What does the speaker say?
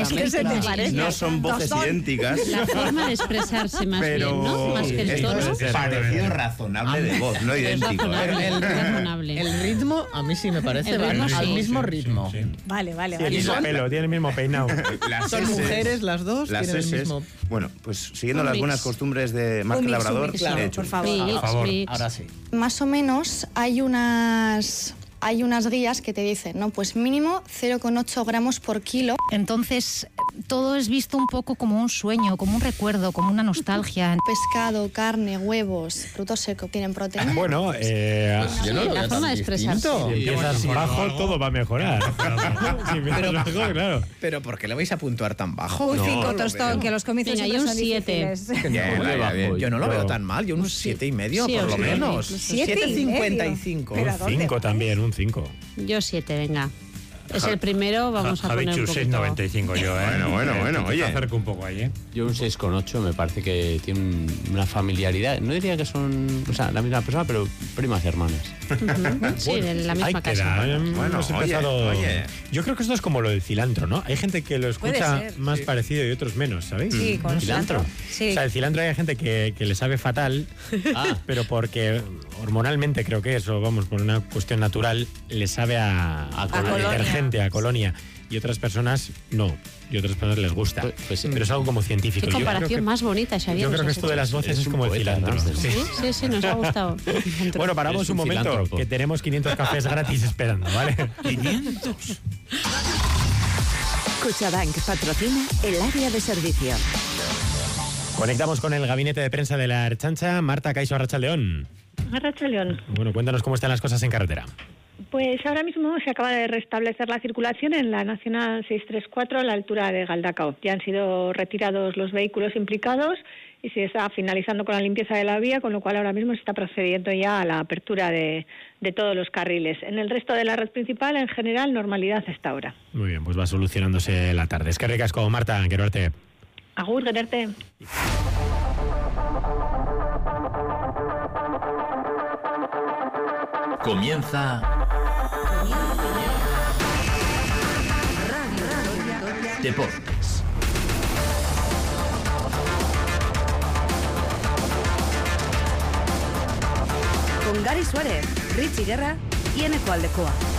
Es que se te parece. No son voces idénticas. La forma de expresarse más pero bien, ¿no? Más que el tono. es parecido razonable de voz, no idéntico. Razonable. El ritmo a mí sí me parece El ritmo al sí. mismo ritmo. Vale, vale, Tiene el vale. mismo pelo, tiene el mismo peinado. Son mujeres las dos, Las tienen el S. mismo... Bueno, pues siguiendo Un las mix. buenas costumbres de Marca Un mix, Labrador, claro, de hecho. por favor. Mix, A favor. mix. Ahora sí. Más o menos hay unas guías que te dicen, ¿no? Pues mínimo 0,8 gramos por kilo. Entonces, todo es visto un poco como un sueño, como un recuerdo, como una nostalgia. Pescado, carne, huevos, frutos secos, tienen proteína. Bueno, Yo no lo la veo forma tan de expresarse. distinto. si empiezas bajo, todo va a mejorar. Si empiezas bajo, claro. Pero ¿por qué le vais a puntuar tan bajo? Un No, 5 lo tostón, veo. que los comicios Venga, siempre y un son 7. difíciles. Bien, vaya, bien. Yo no lo veo Yo- tan mal, yo un 7,5 Sí, por o lo sí, menos. incluso. 7,55. Pero ¿a dónde 5 vais? también, un 5. Yo 7, venga. Es el primero, vamos a poner un Javichu, poquito. 6,95 yo, Bueno, Te oye. acerco un poco ahí, Yo un 6,8 me parece que tiene una familiaridad. No diría que son, o sea, la misma persona, pero primas hermanas. Ujú. Sí, de la Ahí misma queda. casa. Hemos oye, empezado... oye. Yo creo que esto es como lo del cilantro, ¿no? Hay gente que lo escucha Puede ser, más parecido y otros menos, ¿sabéis? Sí, con ¿Cilantro? Sí. O sea, el cilantro hay gente que le sabe fatal, pero porque hormonalmente creo que eso, vamos, por una cuestión natural, le sabe a colonia. detergente, a colonia. Y otras personas no. Y otras personas les gusta. Pues sí. Pero es algo como científico. Qué Yo creo comparación que- más bonita, Xavier. Yo creo que nos has esto de hecho. las voces Es es un como el poeta, cilantro. ¿no? Sí. Sí, nos ha gustado. Bueno, paramos Es un un momento, filántropo. que tenemos 500 cafés gratis esperando, ¿vale? 500. Cuchabank patrocina el área de servicio. Conectamos con el gabinete de prensa de la Ertzaintza. Marta Caiso Arrachaldeón. Arrachaldeón. Bueno, cuéntanos cómo están las cosas en carretera. Pues ahora mismo se acaba de restablecer la circulación en la Nacional 634 a la altura de Galdacao. Ya han sido retirados los vehículos implicados y se está finalizando con la limpieza de la vía, con lo cual ahora mismo se está procediendo ya a la apertura de todos los carriles. En el resto de la red principal, en general, normalidad hasta ahora. Muy bien, pues va solucionándose la tarde. Es que ricasco, Marta, quiero verte. Agur, Gererte. Comienza Deportes. Con Gary Suárez, Richie Guerra y Eneco Aldecoa.